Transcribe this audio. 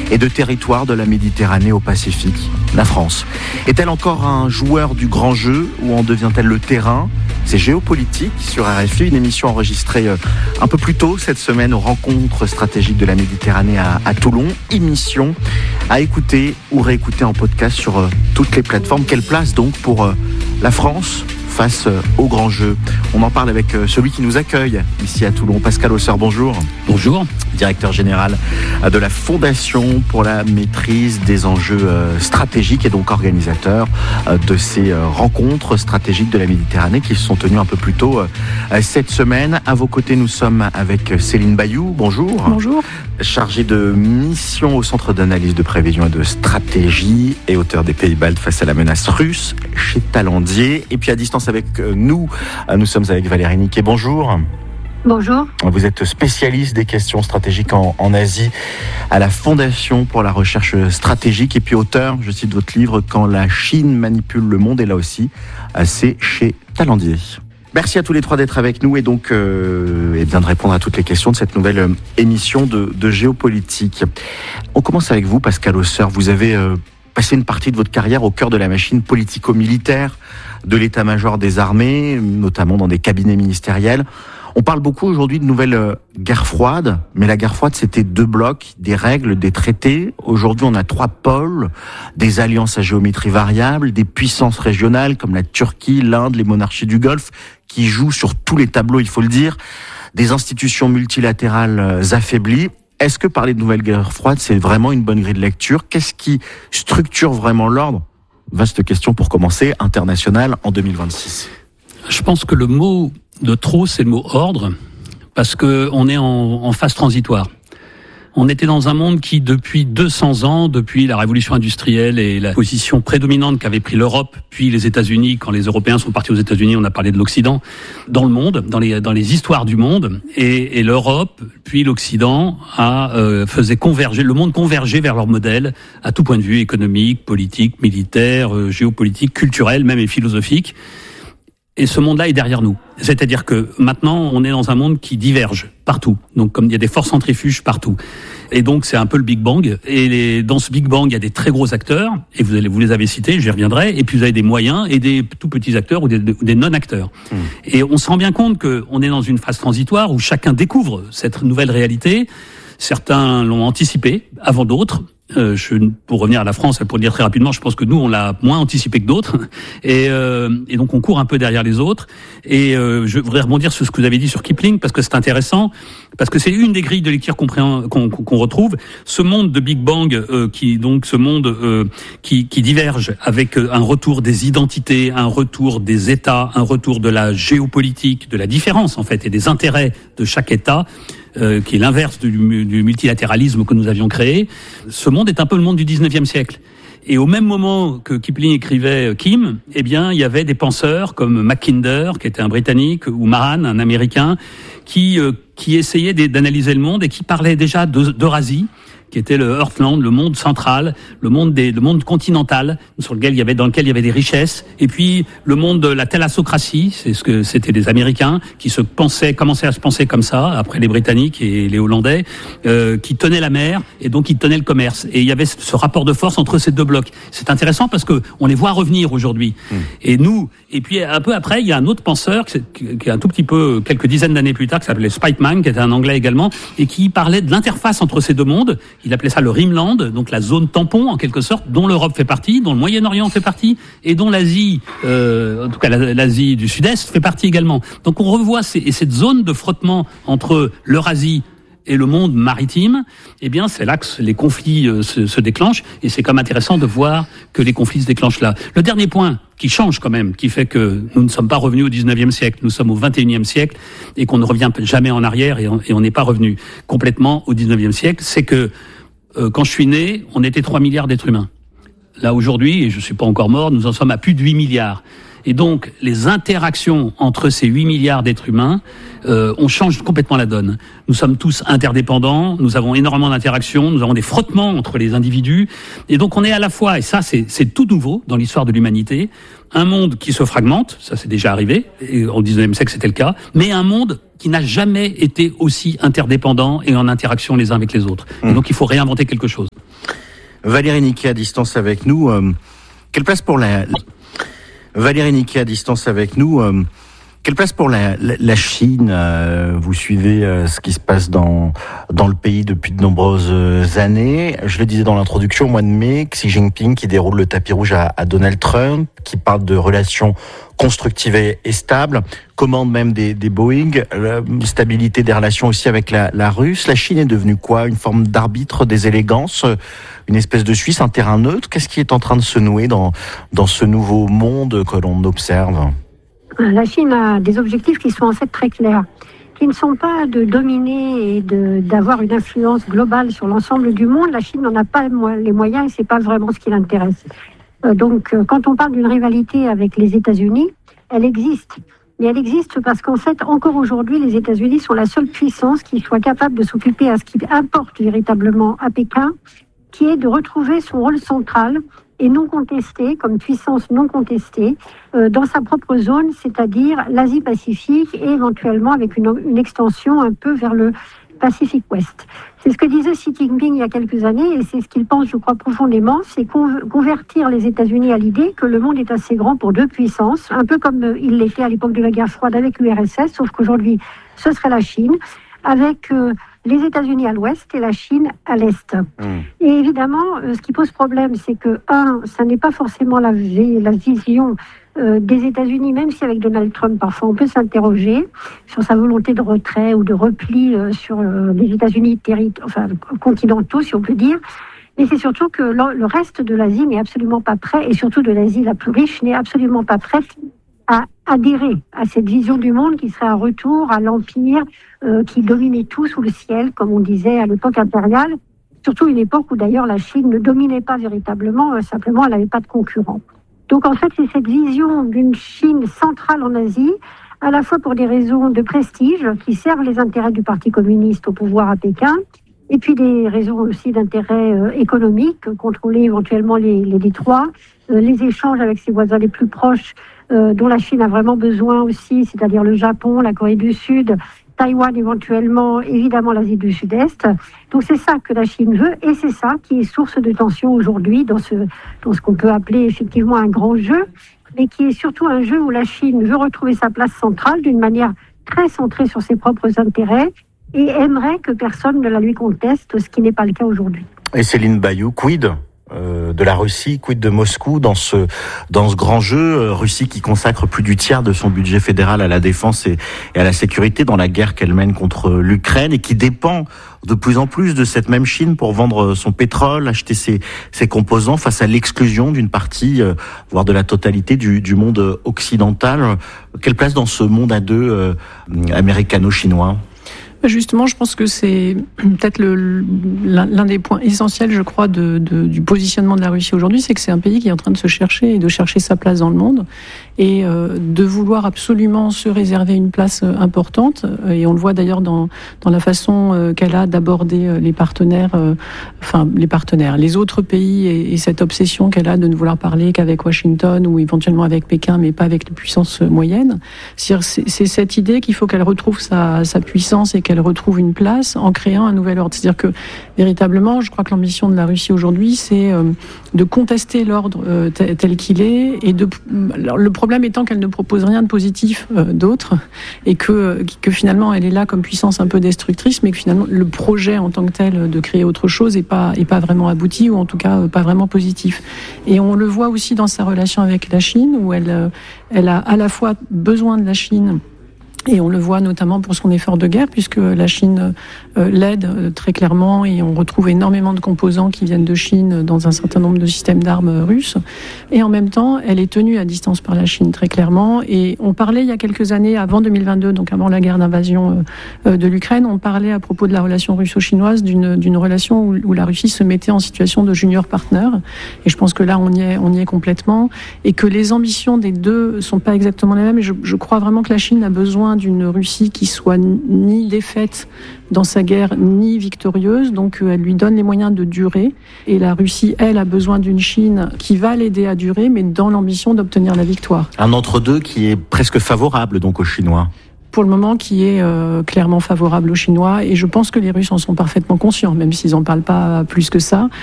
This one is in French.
et de territoires de la Méditerranée au Pacifique. La France est-elle encore un joueur du grand jeu ou en devient-elle le terrain ? C'est Géopolitique sur RFI, une émission enregistrée un peu plus tôt cette semaine aux rencontres stratégiques de la Méditerranée à Toulon. Émission à écouter ou réécouter en podcast sur toutes les plateformes. Quelle place donc pour la France face au grand jeu? On en parle avec celui qui nous accueille ici à Toulon, Pascal Hausser, bonjour. Bonjour. Directeur général de la Fondation pour la maîtrise des enjeux stratégiques et donc organisateur de ces rencontres stratégiques de la Méditerranée qui se sont tenues un peu plus tôt cette semaine. À vos côtés, nous sommes avec Céline Bayou, bonjour. Bonjour. Chargée de mission au Centre d'analyse de prévision et de stratégie et auteur des Pays-Baltes face à la menace russe chez Talandier. Et puis à distance avec nous sommes avec Valérie Niquet, bonjour. Bonjour. Vous êtes spécialiste des questions stratégiques en Asie à la Fondation pour la recherche stratégique et puis auteur, je cite votre livre, Quand la Chine manipule le monde, et là aussi, c'est chez Talandier. Merci à tous les trois d'être avec nous et donc et bien de répondre à toutes les questions de cette nouvelle émission de Géopolitique. On commence avec vous, Pascal Hausser. Vous avez passé une partie de votre carrière au cœur de la machine politico-militaire de l'état-major des armées, notamment dans des cabinets ministériels. On parle beaucoup aujourd'hui de nouvelle guerre froide, mais la guerre froide, c'était 2 blocs, des règles, des traités. Aujourd'hui, on a 3 pôles, des alliances à géométrie variable, des puissances régionales comme la Turquie, l'Inde, les monarchies du Golfe, qui jouent sur tous les tableaux, il faut le dire, des institutions multilatérales affaiblies. Est-ce que parler de nouvelle guerre froide, c'est vraiment une bonne grille de lecture ? Qu'est-ce qui structure vraiment l'ordre ? Vaste question pour commencer, international en 2026. Je pense que le mot de trop, c'est le mot ordre, parce que on est en phase transitoire. On était dans un monde qui, depuis 200 ans, depuis la révolution industrielle et la position prédominante qu'avait pris l'Europe, puis les États-Unis, quand les Européens sont partis aux États-Unis, on a parlé de l'Occident, dans le monde, dans les histoires du monde, et l'Europe, puis l'Occident, faisait converger, le monde convergeait vers leur modèle, à tout point de vue, économique, politique, militaire, géopolitique, culturel, même et philosophique. Et ce monde-là est derrière nous. C'est-à-dire que maintenant, on est dans un monde qui diverge partout. Donc, comme il y a des forces centrifuges partout. Et donc, c'est un peu le Big Bang. Et dans ce Big Bang, il y a des très gros acteurs. Et vous les avez cités, j'y reviendrai. Et puis, vous avez des moyens et des tout petits acteurs ou des non-acteurs. Et on se rend bien compte qu'on est dans une phase transitoire où chacun découvre cette nouvelle réalité. Certains l'ont anticipé avant d'autres. Pour revenir à la France, pour le dire très rapidement, je pense que nous, on l'a moins anticipé que d'autres. Et donc, on court un peu derrière les autres. Et je voudrais rebondir sur ce que vous avez dit sur Kipling, parce que c'est intéressant, parce que c'est une des grilles de lecture qu'on retrouve. Ce monde de Big Bang, qui diverge avec un retour des identités, un retour des États, un retour de la géopolitique, de la différence, en fait, et des intérêts de chaque État, qui est l'inverse du multilatéralisme que nous avions créé. Ce monde est un peu le monde du 19e siècle. Et au même moment que Kipling écrivait Kim, eh bien, il y avait des penseurs comme Mackinder, qui était un Britannique, ou Mahan, un Américain, qui essayaient d'analyser le monde et qui parlaient déjà d'Eurasie, qui était le Earthland, le monde central, le monde continental, dans lequel il y avait des richesses, et puis le monde de la thalassocratie, c'est ce que c'était des Américains qui commençaient à se penser comme ça, après les Britanniques et les Hollandais, qui tenaient la mer, et donc ils tenaient le commerce. Et il y avait ce rapport de force entre ces 2 blocs. C'est intéressant parce que on les voit revenir aujourd'hui. Et puis un peu après, il y a un autre penseur, qui est un tout petit peu, quelques dizaines d'années plus tard, qui s'appelait Spikeman, qui était un Anglais également, et qui parlait de l'interface entre ces 2 mondes. Il appelait ça le Rimland, donc la zone tampon en quelque sorte, dont l'Europe fait partie, dont le Moyen-Orient fait partie, et dont l'Asie, en tout cas l'Asie du Sud-Est fait partie également. Donc on revoit cette zone de frottement entre l'Eurasie et le monde maritime, eh bien c'est là que les conflits se déclenchent, et c'est quand même intéressant de voir que les conflits se déclenchent là. Le dernier point qui change quand même, qui fait que nous ne sommes pas revenus au 19e siècle, nous sommes au 21e siècle, et qu'on ne revient jamais en arrière, et on n'est pas revenu complètement au 19e siècle, c'est que quand je suis né, on était 3 milliards d'êtres humains. Là aujourd'hui, et je ne suis pas encore mort, nous en sommes à plus de 8 milliards. Et donc, les interactions entre ces 8 milliards d'êtres humains, on change complètement la donne. Nous sommes tous interdépendants, nous avons énormément d'interactions, nous avons des frottements entre les individus. Et donc, on est à la fois, et ça, c'est tout nouveau dans l'histoire de l'humanité, un monde qui se fragmente, ça c'est déjà arrivé, et au 19e siècle c'était le cas, mais un monde qui n'a jamais été aussi interdépendant et en interaction les uns avec les autres. Et donc, il faut réinventer quelque chose. Valérie Niquet à distance avec nous. Quelle place pour Valérie Niquet à distance avec nous. Quelle place pour la Chine? Vous suivez ce qui se passe dans le pays depuis de nombreuses années. Je le disais dans l'introduction, au mois de mai, Xi Jinping qui déroule le tapis rouge à Donald Trump, qui parle de relations constructives et stables, commande même des Boeing, stabilité des relations aussi avec la Russe. La Chine est devenue quoi? Une forme d'arbitre des élégances, une espèce de Suisse, un terrain neutre? Qu'est-ce qui est en train de se nouer dans ce nouveau monde que l'on observe? La Chine a des objectifs qui sont en fait très clairs, qui ne sont pas de dominer et d'avoir une influence globale sur l'ensemble du monde. La Chine n'en a pas les moyens et c'est pas vraiment ce qui l'intéresse. Donc, quand on parle d'une rivalité avec les États-Unis, elle existe. Mais elle existe parce qu'en fait, encore aujourd'hui, les États-Unis sont la seule puissance qui soit capable de s'occuper à ce qui importe véritablement à Pékin, qui est de retrouver son rôle central et non contesté, comme puissance non contestée, dans sa propre zone, c'est-à-dire l'Asie-Pacifique et éventuellement avec une extension un peu vers le Pacifique Ouest. C'est ce que disait Xi Jinping il y a quelques années et c'est ce qu'il pense, je crois, profondément, c'est convertir les États-Unis à l'idée que le monde est assez grand pour deux puissances, un peu comme il l'était à l'époque de la guerre froide avec l'URSS, sauf qu'aujourd'hui, ce serait la Chine, avec les États-Unis à l'ouest et la Chine à l'est. Et évidemment, ce qui pose problème, c'est que, ça n'est pas forcément la vision des États-Unis, même si avec Donald Trump, parfois, on peut s'interroger sur sa volonté de retrait ou de repli sur les États-Unis continentaux, si on peut dire. Mais c'est surtout que le reste de l'Asie n'est absolument pas prêt, et surtout de l'Asie la plus riche, n'est absolument pas prête à adhérer à cette vision du monde qui serait un retour à l'empire qui dominait tout sous le ciel, comme on disait à l'époque impériale, surtout une époque où d'ailleurs la Chine ne dominait pas véritablement, simplement elle n'avait pas de concurrent. Donc en fait c'est cette vision d'une Chine centrale en Asie, à la fois pour des raisons de prestige qui servent les intérêts du Parti communiste au pouvoir à Pékin, et puis des raisons aussi d'intérêt économique, contrôler éventuellement les détroits, les échanges avec ses voisins les plus proches, dont la Chine a vraiment besoin aussi, c'est-à-dire le Japon, la Corée du Sud, Taïwan éventuellement, évidemment l'Asie du Sud-Est. Donc c'est ça que la Chine veut et c'est ça qui est source de tension aujourd'hui dans ce qu'on peut appeler effectivement un grand jeu, mais qui est surtout un jeu où la Chine veut retrouver sa place centrale d'une manière très centrée sur ses propres intérêts et aimerait que personne ne la lui conteste, ce qui n'est pas le cas aujourd'hui. Et Céline Bayou, quid de la Russie, quid de Moscou dans ce grand jeu, Russie qui consacre plus du tiers de son budget fédéral à la défense et à la sécurité dans la guerre qu'elle mène contre l'Ukraine et qui dépend de plus en plus de cette même Chine pour vendre son pétrole, acheter ses composants face à l'exclusion d'une partie, voire de la totalité du monde occidental. Quelle place dans ce monde à deux américano-chinois ? Justement, je pense que c'est peut-être l'un des points essentiels, je crois, du positionnement de la Russie aujourd'hui, c'est que c'est un pays qui est en train de se chercher et de chercher sa place dans le monde et de vouloir absolument se réserver une place importante. Et on le voit d'ailleurs dans la façon qu'elle a d'aborder les partenaires, les autres pays et cette obsession qu'elle a de ne vouloir parler qu'avec Washington ou éventuellement avec Pékin, mais pas avec les puissances moyennes. C'est cette idée qu'il faut qu'elle retrouve sa puissance et qu'elle retrouve une place en créant un nouvel ordre. C'est-à-dire que, véritablement, je crois que l'ambition de la Russie aujourd'hui, c'est de contester l'ordre tel qu'il est. Et le problème étant qu'elle ne propose rien de positif d'autre et que finalement, elle est là comme puissance un peu destructrice, mais que finalement, le projet en tant que tel de créer autre chose est pas vraiment abouti ou en tout cas pas vraiment positif. Et on le voit aussi dans sa relation avec la Chine où elle a à la fois besoin de la Chine. Et on le voit notamment pour son effort de guerre, puisque la Chine l'aide très clairement et on retrouve énormément de composants qui viennent de Chine dans un certain nombre de systèmes d'armes russes. Et en même temps, elle est tenue à distance par la Chine très clairement. Et on parlait il y a quelques années, avant 2022, donc avant la guerre d'invasion de l'Ukraine, on parlait à propos de la relation russo-chinoise d'une relation où la Russie se mettait en situation de junior partner. Et je pense que là, on y est complètement. Et que les ambitions des deux sont pas exactement les mêmes. Et je crois vraiment que la Chine a besoin d'une Russie qui soit ni défaite dans sa guerre, ni victorieuse. Donc, elle lui donne les moyens de durer. Et la Russie, elle, a besoin d'une Chine qui va l'aider à durer, mais dans l'ambition d'obtenir la victoire. Un entre-deux qui est presque favorable, donc, aux Chinois. Pour le moment, qui est clairement favorable aux Chinois. Et je pense que les Russes en sont parfaitement conscients, même s'ils n'en parlent pas plus que ça.